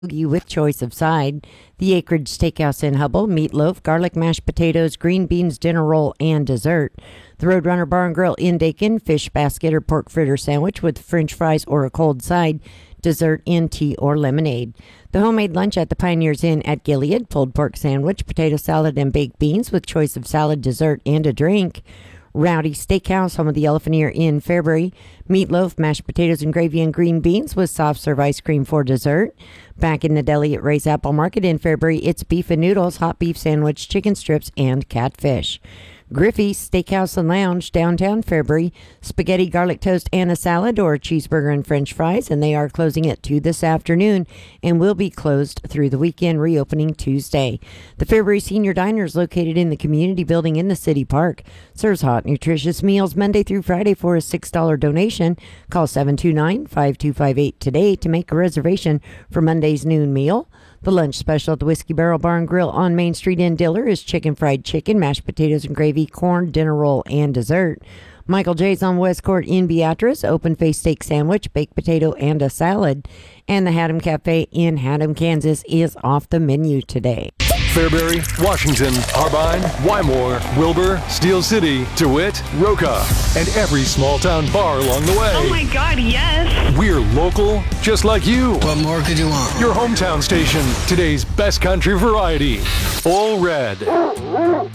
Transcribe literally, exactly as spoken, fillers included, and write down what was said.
with choice of side. The Acreage Steakhouse in Hubble, meatloaf, garlic mashed potatoes, green beans, dinner roll, and dessert. The Roadrunner Bar and Grill in Dakin, fish basket or pork fritter sandwich with french fries or a cold side, dessert in tea or lemonade. The homemade lunch at the Pioneers Inn at Gilead, pulled pork sandwich, potato salad, and baked beans with choice of salad, dessert, and a drink. Rowdy Steakhouse, home of the Elephant Ear in Fairbury, meatloaf, mashed potatoes and gravy and green beans with soft serve ice cream for dessert. Back in the deli at Ray's Apple Market in Fairbury, it's beef and noodles, hot beef sandwich, chicken strips, and catfish. Griffey's Steakhouse and Lounge, downtown Fairbury, spaghetti, garlic toast, and a salad, or a cheeseburger and french fries, and they are closing at two this afternoon and will be closed through the weekend, reopening Tuesday. The Fairbury Senior Diner is located in the community building in the city park. Serves hot, nutritious meals Monday through Friday for a six dollars donation. Call seven two nine, five two five eight today to make a reservation for Monday's noon meal. The lunch special at the Whiskey Barrel Bar and Grill on Main Street in Diller is chicken fried chicken, mashed potatoes and gravy, corn, dinner roll, and dessert. Michael J's on West Court in Beatrice, open-faced steak sandwich, baked potato, and a salad. And the Haddam Cafe in Haddam, Kansas is off the menu today. Fairbury, Washington, Harbine, Wymore, Wilbur, Steel City, DeWitt, Roca, and every small town bar along the way. Oh my God, yes! We're local, just like you. What more could you want? Your hometown station, today's best country variety. All red.